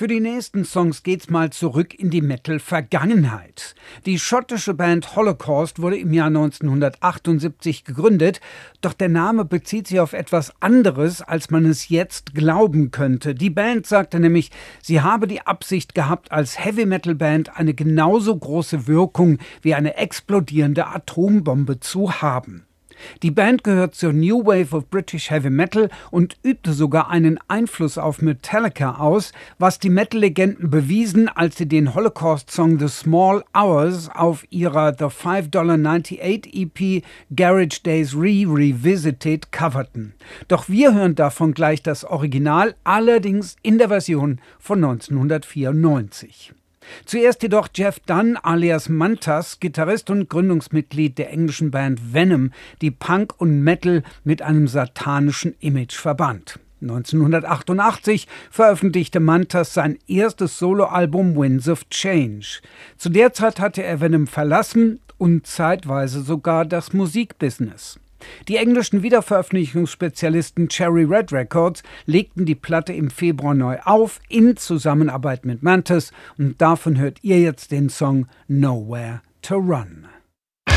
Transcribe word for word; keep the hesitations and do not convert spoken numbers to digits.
Für die nächsten Songs geht's mal zurück in die Metal-Vergangenheit. Die schottische Band Holocaust wurde im Jahr neunzehnhundertachtundsiebzig gegründet, doch der Name bezieht sich auf etwas anderes, als man es jetzt glauben könnte. Die Band sagte nämlich, sie habe die Absicht gehabt, als Heavy-Metal-Band eine genauso große Wirkung wie eine explodierende Atombombe zu haben. Die Band gehört zur New Wave of British Heavy Metal und übte sogar einen Einfluss auf Metallica aus, was die Metal-Legenden bewiesen, als sie den Holocaust-Song The Small Hours auf ihrer The five dollars ninety-eight E P Garage Days Re-Revisited coverten. Doch wir hören davon gleich das Original, allerdings in der Version von neunzehnhundertvierundneunzig. Zuerst jedoch Jeff Dunn alias Mantas, Gitarrist und Gründungsmitglied der englischen Band Venom, die Punk und Metal mit einem satanischen Image verband. neunzehnhundertachtundachtzig veröffentlichte Mantas sein erstes Soloalbum Winds of Change. Zu der Zeit hatte er Venom verlassen und zeitweise sogar das Musikbusiness. Die englischen Wiederveröffentlichungsspezialisten Cherry Red Records legten die Platte im Februar neu auf, in Zusammenarbeit mit Mantas, und davon hört ihr jetzt den Song Nowhere to Run.